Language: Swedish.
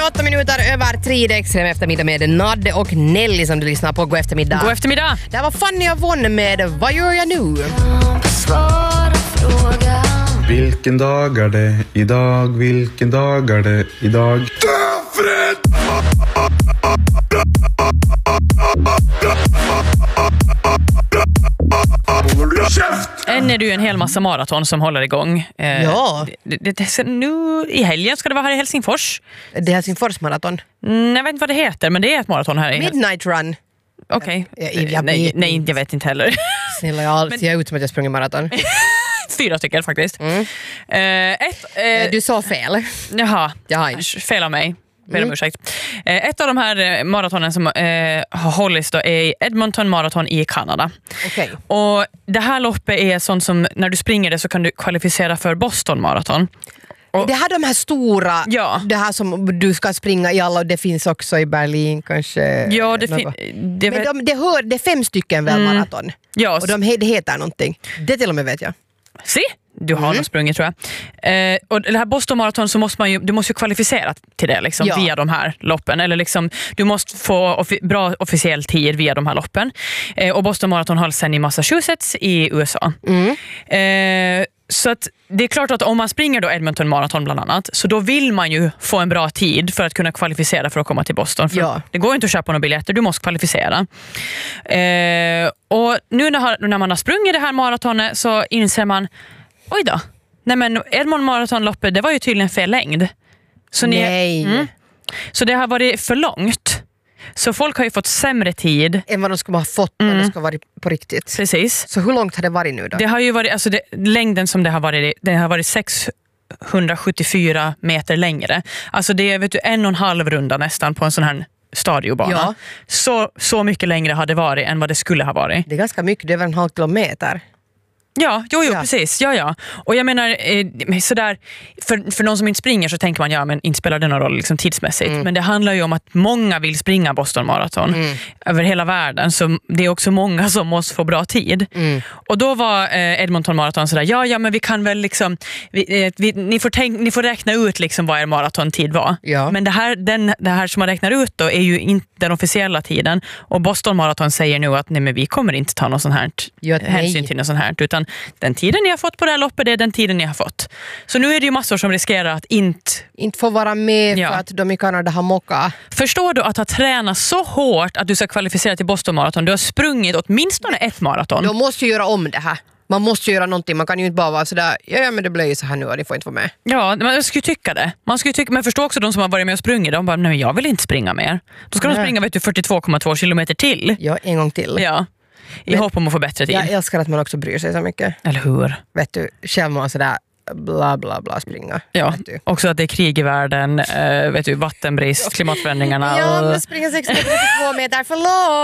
är 8 minuter över 3. Det är extrem eftermiddag med Nadde och Nelly som du lyssnar på. God eftermiddag. God eftermiddag. Det här var Fanny och Von med Vad gör jag nu? Vilken dag är det idag? Vilken dag är det idag? Döfred! Än är det ju en hel massa maraton som håller igång. Ja. Nu i helgen ska det vara här i Helsingfors. Det är Helsingfors maraton. Jag vet inte vad det heter, men det är ett maraton här i Midnight Run. Okej. Nej, jag vet inte heller. Snälla, jag ser ut som att jag sprungit maraton. 4 stycken faktiskt. Du sa fel. Jaha, Jaha. fel av mig. Ber om ursäkt. Ett av de här maratonen som har hållits då är Edmonton maraton i Kanada. Okay. Och det här loppet är sånt som när du springer det så kan du kvalificera för Boston maraton. Och det här de här stora, ja. Det här som du ska springa i alla, och det finns också i Berlin kanske. Ja, det är 5 stycken väl maraton. Ja, och det heter någonting. Det till och med vet jag. Se, du har nog sprungit tror jag. Och det här Boston maraton så måste du måste ju kvalificera till det liksom, via de här loppen. Eller liksom, du måste få bra officiell tid via de här loppen. Och Boston maraton hålls sen i Massachusetts i USA. Så att det är klart att om man springer då Edmonton maraton bland annat, så då vill man ju få en bra tid för att kunna kvalificera för att komma till Boston. För det går inte att köpa några biljetter, du måste kvalificera. Och nu när man har sprungit det här maratonet så inser man, oj då, nej men Edmonton maratonloppet, det var ju tydligen fel längd. Så så det har varit för långt. Så folk har ju fått sämre tid än vad de ska ha fått när det ska vara på riktigt. Precis. Så hur långt har det varit nu då? Det har ju varit, alltså längden som det har varit 674 meter längre. Alltså det är 1,5 runda nästan på en sån här stadiobana. Ja. Så mycket längre har det varit än vad det skulle ha varit. Det är ganska mycket, det är över 1,5 kilometer. Ja, precis. Ja. Och jag menar, sådär, för någon som inte springer så tänker man, men inte spelar det någon roll liksom, tidsmässigt. Men det handlar ju om att många vill springa Boston maraton över hela världen. Så det är också många som måste få bra tid. Och då var Edmonton maraton sådär, men vi kan väl liksom, ni får räkna ut liksom vad er maratontid var. Ja. Men det här som man räknar ut då är ju inte den officiella tiden. Och Boston maraton säger nu att nej, men vi kommer inte ta någon sån här hänsyn till någon sån här, utan den tiden ni har fått på det här loppet, det är den tiden ni har fått. Så nu är det ju massor som riskerar att inte få vara med för att de i Kanada har mocka. Förstår du att ha tränat så hårt att du ska kvalificera till Boston maraton? Du har sprungit åtminstone ett maraton. De måste ju göra om det här. Man måste göra någonting, man kan ju inte bara vara sådär, men det blir ju så här nu och ni får inte vara med. Ja, man skulle tycka det. Men förstå också de som har varit med och sprungit, de bara, nej jag vill inte springa mer. Då ska de springa 42,2 kilometer till. Ja, en gång till. Ja. I hopp om att få bättre tid. Jag älskar att man också bryr sig så mycket. Eller hur? Vet du, själv man sådär bla bla bla springa. Ja, också att det är krig i världen, vattenbrist, klimatförändringarna. Ja, men springa 6,2 meter för långt.